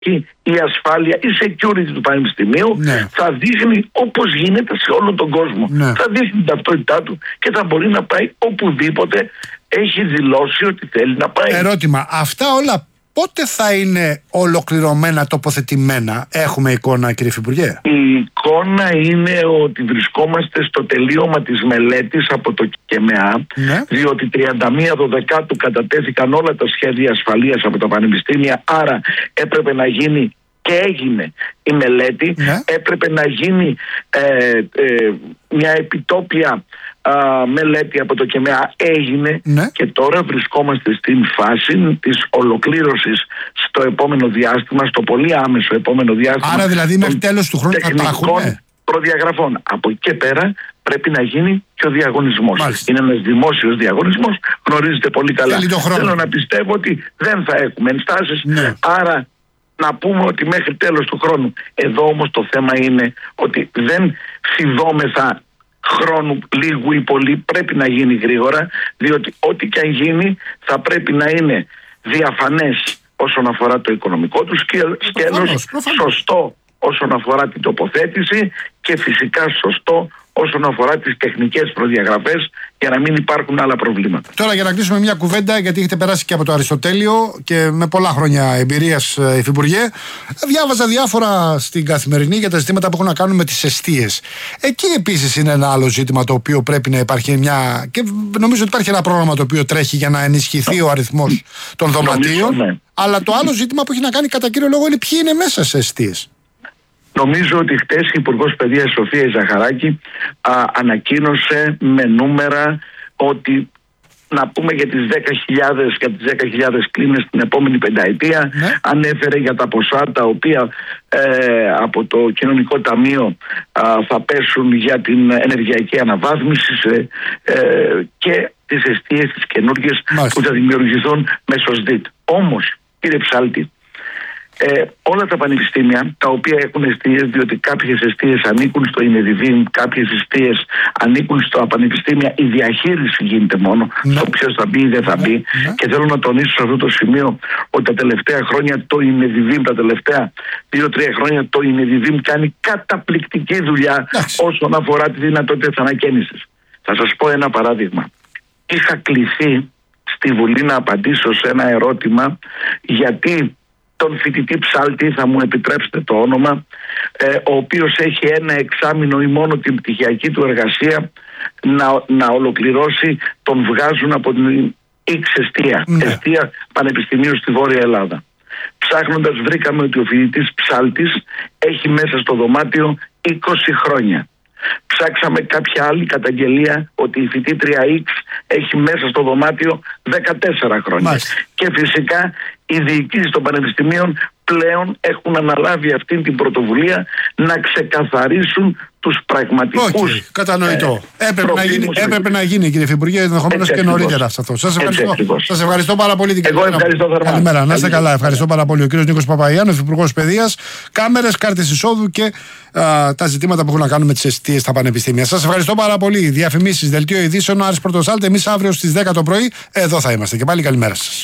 η ασφάλεια, η security του πανεπιστημίου θα δείχνει όπως γίνεται σε όλο τον κόσμο. Θα δείχνει την ταυτότητά του και θα μπορεί να πάει οπουδήποτε έχει δηλώσει ότι θέλει να πάει. Ερώτημα, αυτά όλα πότε θα είναι ολοκληρωμένα, τοποθετημένα? Έχουμε εικόνα, κύριε Υφυπουργέ? Η εικόνα είναι ότι βρισκόμαστε στο τελείωμα της μελέτης από το ΚΕΜΕΑ, διότι 31/12 κατατέθηκαν όλα τα σχέδια ασφαλείας από τα πανεπιστήμια, άρα έπρεπε να γίνει και έγινε η μελέτη, έπρεπε να γίνει μια επιτόπια μελέτη από το ΚΕΜΕΑ, έγινε και τώρα βρισκόμαστε στην φάση της ολοκλήρωσης στο επόμενο διάστημα, στο πολύ άμεσο επόμενο διάστημα. Άρα δηλαδή μέχρι τέλος του χρόνου θα τα έχουμε προδιαγραφών. Από εκεί και πέρα πρέπει να γίνει και ο διαγωνισμός. Είναι ένας δημόσιος διαγωνισμός, γνωρίζετε πολύ καλά. Θέλω να πιστεύω ότι δεν θα έχουμε ενστάσεις, άρα να πούμε ότι μέχρι τέλος του χρόνου. Εδώ όμως το θέμα είναι ότι δεν φιδόμεθα χρόνου λίγου ή πολύ, πρέπει να γίνει γρήγορα, διότι ό,τι και αν γίνει θα πρέπει να είναι διαφανές όσον αφορά το οικονομικό του σκέλος, σωστό όσον αφορά την τοποθέτηση και φυσικά σωστό όσον αφορά τις τεχνικές προδιαγραφές για να μην υπάρχουν άλλα προβλήματα. Τώρα για να κλείσουμε μια κουβέντα, γιατί έχετε περάσει και από το Αριστοτέλειο και με πολλά χρόνια εμπειρίας, Υφυπουργέ, διάβαζα διάφορα στην Καθημερινή για τα ζητήματα που έχουν να κάνουν με τις εστίες. Εκεί επίσης είναι ένα άλλο ζήτημα το οποίο πρέπει να υπάρχει μια... και νομίζω ότι υπάρχει ένα πρόγραμμα το οποίο τρέχει για να ενισχυθεί ο αριθμός των δωματίων. Αλλά το άλλο ζήτημα που έχει να κάνει κατά κύριο λόγο είναι ποιοι είναι μέσα σε εστίες. Νομίζω ότι χτες η Υπουργός Παιδείας Σοφία Ζαχαράκη ανακοίνωσε με νούμερα ότι να πούμε για τις 10.000 κλίνες την επόμενη πενταετία, ανέφερε για τα ποσά τα οποία από το Κοινωνικό Ταμείο θα πέσουν για την ενεργειακή αναβάθμιση και τις εστίες τις καινούργιες που θα δημιουργηθούν μέσω ΣΔΙΤ. Όμως, κύριε Ψάλτη, όλα τα πανεπιστήμια τα οποία έχουν εστίες, διότι κάποιες εστίες ανήκουν στο ΙΝΕΔΙΒΙΜ, κάποιες εστίες ανήκουν στα πανεπιστήμια, η διαχείριση γίνεται μόνο στο ποιος θα μπει ή δεν θα μπει. Και θέλω να τονίσω σε αυτό το σημείο ότι τα τελευταία χρόνια το ΙΝΕΔΙΒΙΜ, τα τελευταία 2-3 χρόνια το ΙΝΕΔΙΒΙΜ κάνει καταπληκτική δουλειά όσον αφορά τη δυνατότητα ανακαίνησης. Θα σας πω ένα παράδειγμα. Είχα κληθεί στη Βουλή να απαντήσω σε ένα ερώτημα γιατί τον φοιτητή Ψάλτη, θα μου επιτρέψετε το όνομα, ο οποίος έχει ένα εξάμηνο ή μόνο την πτυχιακή του εργασία να ολοκληρώσει, τον βγάζουν από την εστία Πανεπιστημίου στη Βόρεια Ελλάδα. Ψάχνοντας βρήκαμε ότι ο φοιτητής Ψάλτης έχει μέσα στο δωμάτιο 20 χρόνια. Ψάξαμε κάποια άλλη καταγγελία ότι η φοιτήτρια X έχει μέσα στο δωμάτιο 14 χρόνια. Και φυσικά οι διοικήσεις των πανεπιστημίων πλέον έχουν αναλάβει αυτή την πρωτοβουλία να ξεκαθαρίσουν τους πραγματικούς. Κατανοητό. Έπρεπε να γίνει, κύριε Υφυπουργέ, ενδεχομένως και νωρίτερα αυτό. Σας ευχαριστώ πάρα πολύ. Εγώ ευχαριστώ θερμά. Καλημέρα, να είστε καλά. Ευχαριστώ πάρα πολύ. Ο κύριος Νίκος Παπαϊάννου, Υφυπουργός Παιδείας, κάμερες, κάρτες εισόδου και τα ζητήματα που έχουν να κάνουν με τις εστίες στα πανεπιστήμια. Σας ευχαριστώ πάρα πολύ. Διαφημίσεις, δελτίο ειδήσεων, Άρης Πρωτοσάλτη. Εμείς αύριο στις 10 το πρωί εδώ θα είμαστε. Και πάλι καλημέρα σας.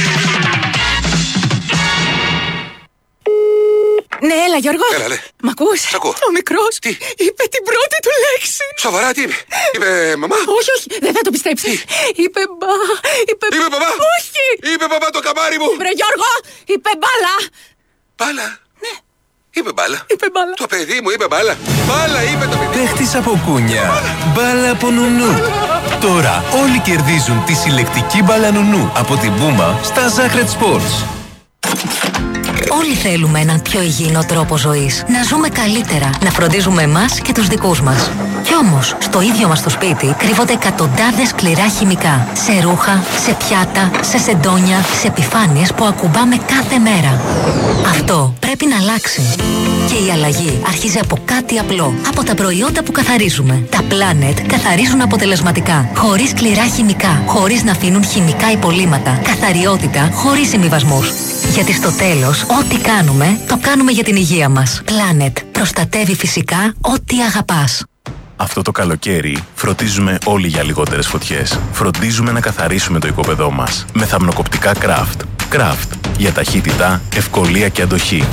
Ναι, έλα Γιώργο. Έλα, λέ. Μ' ακούς? Σ' ακούω. Ο μικρός είπε την πρώτη του λέξη. Σοβαρά, τι είπε? Είπε μαμά? Όχι, δεν θα το πιστέψεις. Είπε μπαμπά. Όχι. Είπε μπαμπά το καμάρι μου. Βρε Γιώργο, είπε μπάλα. Μπάλα? Ναι. Είπε μπάλα. Είπε μπάλα. Το παιδί μου είπε μπάλα. Μπάλα είπε το παιδί. Παίχτης από κούνια. Μπάλα από νουνού. Τώρα όλοι κερδίζουν τη συλλεκτική μπάλα νουνού από την Puma στα Zacred Sports. Όλοι θέλουμε έναν πιο υγιεινό τρόπο ζωής. Να ζούμε καλύτερα, να φροντίζουμε εμάς και τους δικούς μας. Κι όμως, στο ίδιο μας το σπίτι κρύβονται εκατοντάδες σκληρά χημικά. Σε ρούχα, σε πιάτα, σε σεντόνια, σε επιφάνειες που ακουμπάμε κάθε μέρα. Αυτό πρέπει να αλλάξει. Και η αλλαγή αρχίζει από κάτι απλό. Από τα προϊόντα που καθαρίζουμε. Τα Planet καθαρίζουν αποτελεσματικά. Χωρίς σκληρά χημικά. Χωρίς να αφήνουν χημικά υπολείμματα. Καθαριότητα χωρίς συμβιβασμούς. Γιατί στο τέλος, ό,τι κάνουμε, το κάνουμε για την υγεία μας. Planet. Προστατεύει φυσικά ό,τι αγαπάς. Αυτό το καλοκαίρι φροντίζουμε όλοι για λιγότερες φωτιές. Φροντίζουμε να καθαρίσουμε το οικόπεδό μας με θαμνοκοπτικά Craft. Craft. Για ταχύτητα, ευκολία και αντοχή.